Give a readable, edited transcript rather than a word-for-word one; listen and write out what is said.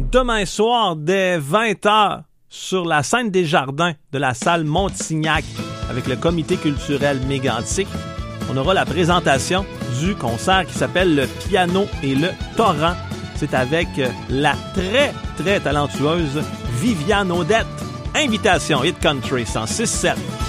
demain soir, dès 20h, sur la scène des jardins de la salle Montignac, avec le comité culturel Mégantic, on aura la présentation du concert qui s'appelle Le Piano et le Torrent. C'est avec la très, très talentueuse Viviane Audette. Invitation Hit Country 106.7.